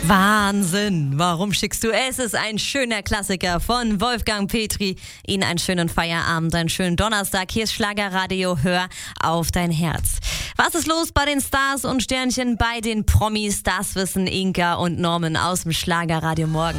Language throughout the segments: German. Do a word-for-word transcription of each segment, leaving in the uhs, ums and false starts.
Wahnsinn! Warum schickst du es? Es ist ein schöner Klassiker von Wolfgang Petri. Ihnen einen schönen Feierabend, einen schönen Donnerstag. Hier ist Schlagerradio, hör auf dein Herz. Was ist los bei den Stars und Sternchen, bei den Promis? Das wissen Inka und Norman aus dem Schlagerradio Morgen.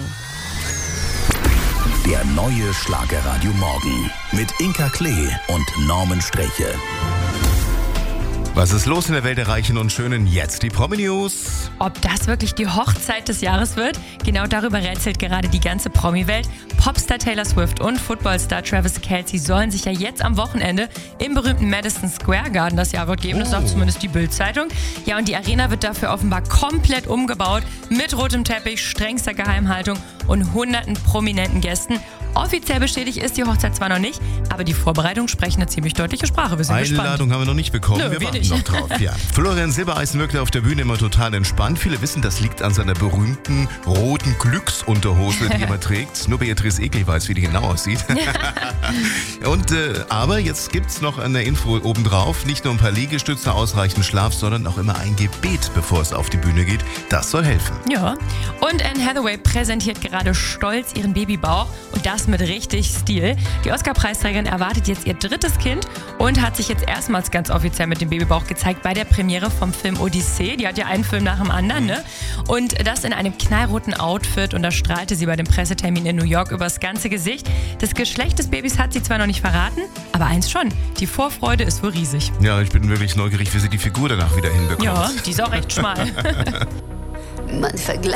Der neue Schlagerradio Morgen mit Inka Klee und Norman Streche. Was ist los in der Welt der Reichen und Schönen? Jetzt die Promi-News. Ob das wirklich die Hochzeit des Jahres wird? Genau darüber rätselt gerade die ganze Promi-Welt. Popstar Taylor Swift und Footballstar Travis Kelce sollen sich ja jetzt am Wochenende im berühmten Madison Square Garden das Jahr geben. Das sagt zumindest die Bild-Zeitung. Ja, und die Arena wird dafür offenbar komplett umgebaut. Mit rotem Teppich, strengster Geheimhaltung und hunderten prominenten Gästen. Offiziell bestätigt ist die Hochzeit zwar noch nicht, aber die Vorbereitungen sprechen eine ziemlich deutliche Sprache. Wir sind Einladung gespannt. haben wir noch nicht bekommen. Nö, wir wir warten nicht. noch drauf. Ja. Florian Silbereisen wirkte auf der Bühne immer total entspannt. Viele wissen, das liegt an seiner berühmten roten Glücksunterhose, die er immer trägt. Nur Beatrice Egli weiß, wie die genau aussieht. Und äh, aber jetzt gibt's noch eine Info obendrauf. Nicht nur ein paar Liegestütze, ausreichend Schlaf, sondern auch immer ein Gebet, bevor es auf die Bühne geht. Das soll helfen. Ja, und Anne Hathaway präsentiert gerade stolz ihren Babybauch und das mit richtig Stil. Die Oscar-Preisträgerin erwartet jetzt ihr drittes Kind und hat sich jetzt erstmals ganz offiziell mit dem Babybauch gezeigt bei der Premiere vom Film Odyssee. Die hat ja einen Film nach dem anderen, ne? Und das in einem knallroten Outfit und da strahlte sie bei dem Pressetermin in New York übers ganze Gesicht. Das Geschlecht des Babys hat sie zwar noch nicht verraten, aber eins schon, die Vorfreude ist wohl riesig. Ja, ich bin wirklich neugierig, wie sie die Figur danach wieder hinbekommt. Ja, die ist auch recht schmal. Man vergleicht